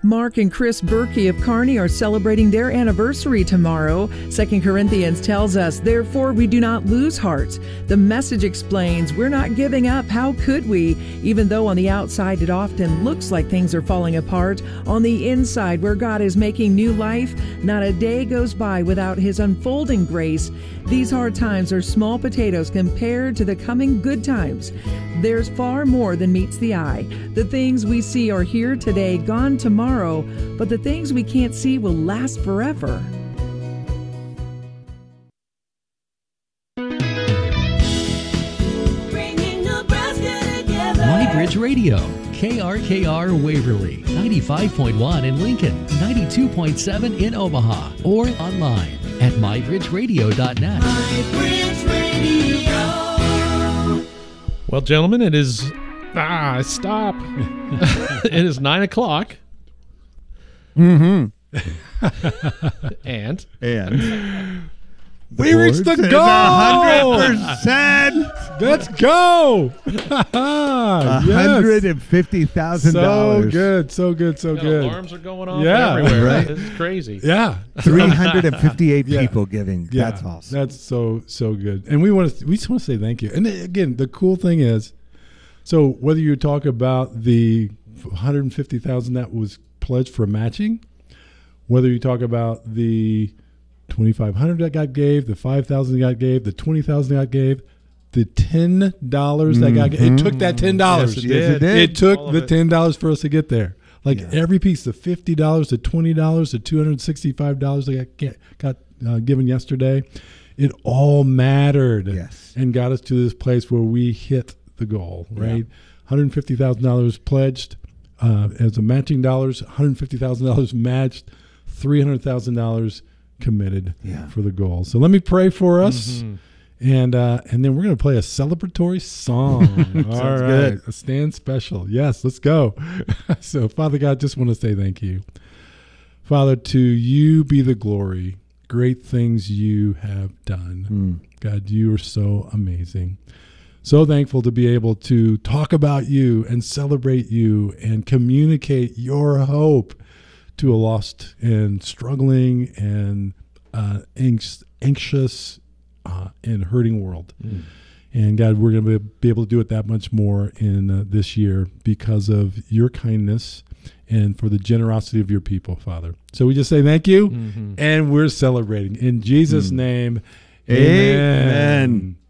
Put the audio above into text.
Mark and Chris Berkey of Kearney are celebrating their anniversary tomorrow. 2 Corinthians tells us, therefore we do not lose heart. The message explains we're not giving up. How could we? Even though on the outside it often looks like things are falling apart, on the inside where God is making new life, not a day goes by without His unfolding grace. These hard times are small potatoes compared to the coming good times. There's far more than meets the eye. The things we see are here today, gone tomorrow, but the things we can't see will last forever. MyBridge Radio, KRKR Waverly, 95.1 in Lincoln, 92.7 in Omaha, or online at mybridgeradio.net. MyBridge Radio. Well, gentlemen, it is... stop. It is 9 o'clock. Mm-hmm. And we reached the goal! 100%! Let's go! $150,000. So good. Alarms are going off everywhere. Right? This is crazy. Yeah. 358 people giving. Yeah. That's awesome. That's so good. And we just want to say thank you. And again, the cool thing is, so whether you talk about the $150,000 that was pledged for matching, whether you talk about the $2,500 that got gave, the $5,000 that got gave, the $20,000 that got gave, the $10 that got gave, it took that $10. Yes, it did. It took the $10 for us to get there. Every piece, the $50, the $20, the $265 that got given yesterday, it all mattered. Yes. And got us to this place where we hit the goal, right? Yeah. $150,000 pledged as a matching dollars, $150,000 matched, $300,000 committed for the goal. So let me pray for us, and then we're going to play a celebratory song. All right, good. A stand special. Yes, let's go. So, Father God, just want to say thank you. Father, to you be the glory. Great things you have done. God, you are so amazing. So thankful to be able to talk about you and celebrate you and communicate your hope to a lost and struggling and anxious and hurting world. And God, we're going to be able to do it that much more in this year because of your kindness and for the generosity of your people, Father. So we just say thank you, and we're celebrating. In Jesus' name, amen.